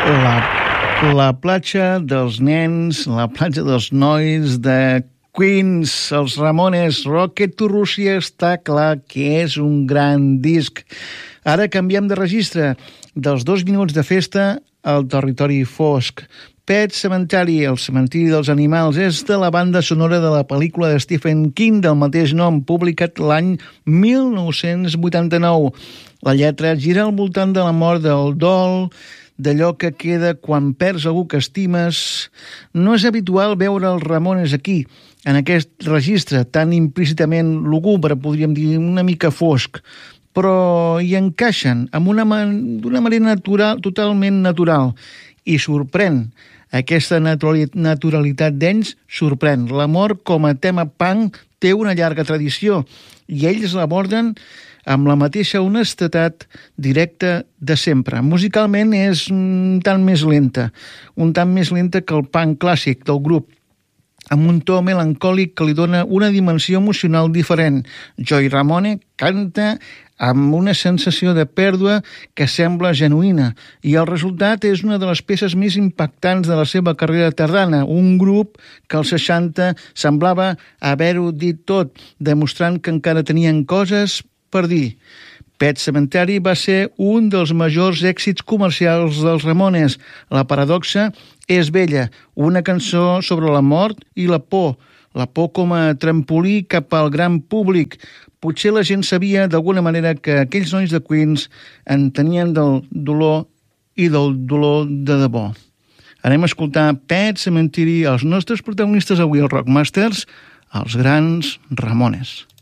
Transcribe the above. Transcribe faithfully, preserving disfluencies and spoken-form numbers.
La, la platja dels nens, la platja dels nois de Queens, els Ramones, Rocket to Russia, està clar que és un gran disc. Ara canviem de registre dels dos minuts de festa al territori fosc. Pet Sematary, el cementiri dels animals, és de la banda sonora de la pel·lícula de Stephen King del mateix nom, publicat l'any mil nou-cents vuitanta-nou. La lletra gira al voltant de la mort del dol, d'allò que queda quan perds algú que estimes. No és habitual veure els Ramones aquí, en aquest registre tan implícitament lúgubre, podríem dir, una mica fosc, però hi encaixen amb una man- d'una manera natural, totalment natural, i sorprèn. Aquesta naturalitat d'ells sorprèn. L'amor com a tema punk té una llarga tradició i ells l'aborden amb la mateixa honestedat directa de sempre. Musicalment és un tant més lenta, un tant més lenta que el punk clàssic del grup, amb un to melancòlic que li dona una dimensió emocional diferent. Joey Ramone canta amb una sensació de pèrdua que sembla genuïna, i el resultat és una de les peces més impactants de la seva carrera tardana, un grup que als seixanta semblava haver-ho dit tot, demostrant que encara tenien coses per dir. Pet Sematary va ser un dels majors èxits comercials dels Ramones. La paradoxa és bella, una cançó sobre la mort i la por, la por com a trampolí cap al gran públic. Potser la gent sabia d'alguna manera que aquells nois de Queens en tenien del dolor i del dolor de debò. Anem a escoltar Pet Sematary, els nostres protagonistes avui al Rockmasters, els grans Ramones.